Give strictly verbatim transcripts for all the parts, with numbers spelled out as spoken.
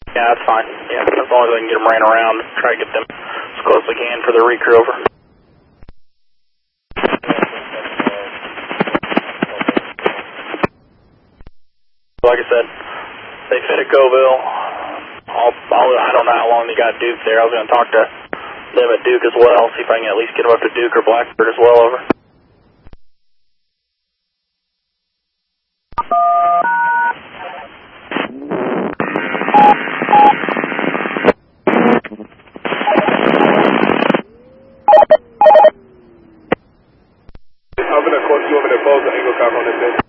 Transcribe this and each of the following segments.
Yeah, that's fine. Yeah, as long as I can get them ran around, try to get them as close as I can for the recrew over. Like I said, they fit at Coville. I'll, I'll, I don't know how long they got Duke there. I was going to talk to them at Duke as well, see if I can at least get them up to Duke or Blackbird as well, over. I'm going to close you over to both the angle cop on this end.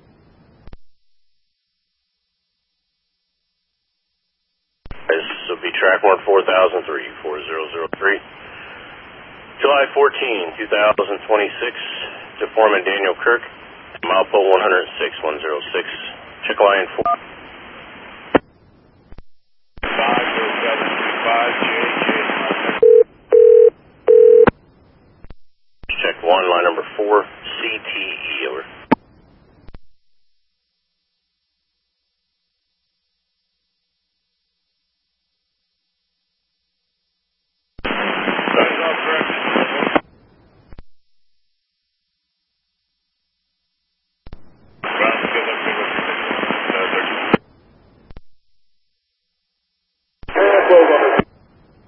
This will be track one four thousand three, four zero zero three. July fourteenth, two thousand twenty-six, to Foreman Daniel Kirk, Milepost one oh six, one oh six, check line four. five zero seven three five, J J. Check one, line number four, C T E, over.